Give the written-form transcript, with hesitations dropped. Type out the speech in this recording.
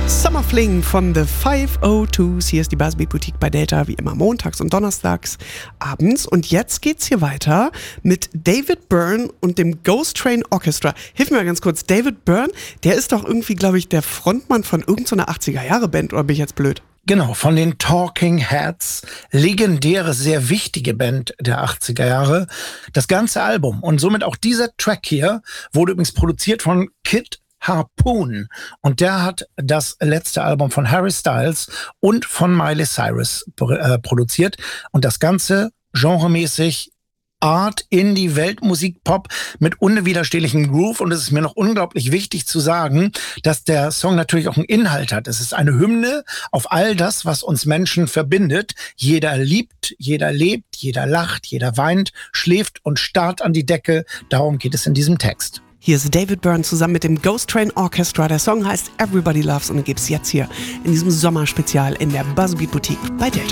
Summer Fling von The 502s. Hier ist die Buzzbeat Boutique bei Delta, wie immer montags und donnerstags abends. Und jetzt geht's hier weiter mit David Byrne und dem Ghost Train Orchestra. Hilf mir mal ganz kurz, David Byrne, der ist doch irgendwie, glaube ich, der Frontmann von irgendeiner 80er-Jahre-Band, oder bin ich jetzt blöd? Genau, von den Talking Heads, legendäre, sehr wichtige Band der 80er Jahre. Das ganze Album und somit auch dieser Track hier wurde übrigens produziert von Kid Harpoon und der hat das letzte Album von Harry Styles und von Miley Cyrus produziert und das Ganze genremäßig Art, Indie, Weltmusik, Pop mit unwiderstehlichem Groove. Und es ist mir noch unglaublich wichtig zu sagen, dass der Song natürlich auch einen Inhalt hat. Es ist eine Hymne auf all das, was uns Menschen verbindet. Jeder liebt, jeder lebt, jeder lacht, jeder weint, schläft und starrt an die Decke. Darum geht es in diesem Text. Hier ist David Byrne zusammen mit dem Ghost Train Orchestra. Der Song heißt Everybody Loves und den gibt's jetzt hier in diesem Sommerspezial in der Buzzbeat Boutique bei Delta.